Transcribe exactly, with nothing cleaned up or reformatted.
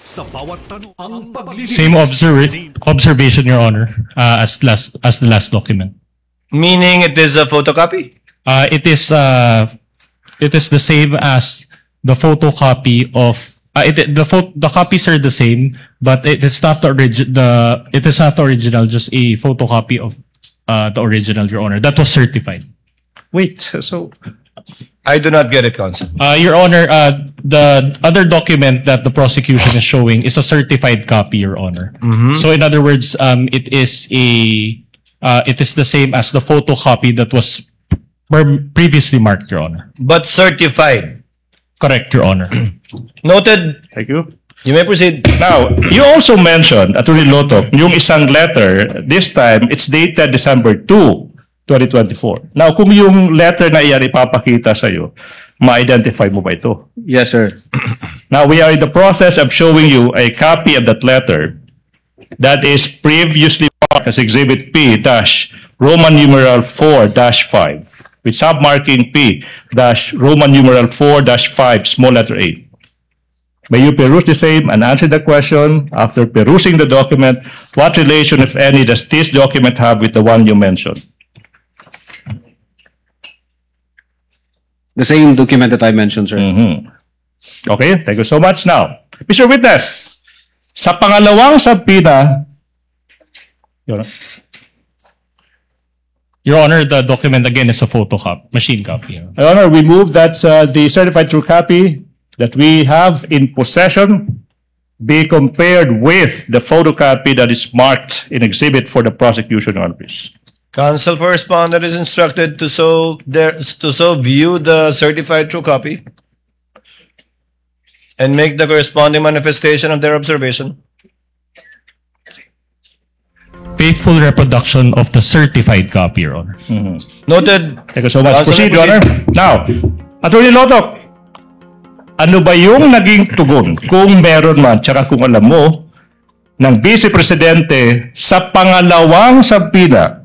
Sa bawat tanong, ang paglilingis. Same observ- observation, Your Honor, uh, as last as the last document. Meaning it is a photocopy? Uh, it is uh, it is the same as the photocopy of uh, it, the pho- the copies are the same, but it is not the origi- the it is not the original, just a photocopy of uh, the original, Your Honor. That was certified. Wait, so I do not get it, Counsel. Uh, Your Honor, uh, the other document that the prosecution is showing is a certified copy, Your Honor. So in other words, um, it is a uh, it is the same as the photocopy that was pre- previously marked, Your Honor. But certified. Correct, Your Honor. Noted. thank you. You may proceed. Now, you also mentioned, Attorney Lotok, yung isang letter, this time, it's dated December second, twenty twenty-four. Now, kung yung letter na iyan ipapakita sa'yo, ma-identify mo ba ito? Yes, sir. Now, we are in the process of showing you a copy of that letter that is previously marked as Exhibit P dash Roman numeral four dash five with submarking P dash Roman numeral four dash five small letter A. May you peruse the same and answer the question after perusing the document, what relation, if any, does this document have with the one you mentioned? The same document that I mentioned, sir. Mhm. Okay, thank you so much. Now, Mister Witness, sa pangalawang subpoena, Your Honor, Your Honor, the document again is a photocopy, machine copy. Your Honor, we move that uh, the certified true copy that we have in possession be compared with the photocopy that is marked in exhibit for the prosecution office. Counsel for respondent is instructed to so there to so view the certified true copy and make the corresponding manifestation of their observation. Faithful reproduction of the certified copy, Your Honor. Noted. Thank you so much. Counsel, Proceed, Your Honor. Now, Attorney Lotok, ano ba yung naging tugon, kung meron man, tsaka kung alam mo, ng Vice Presidente sa pangalawang subpoena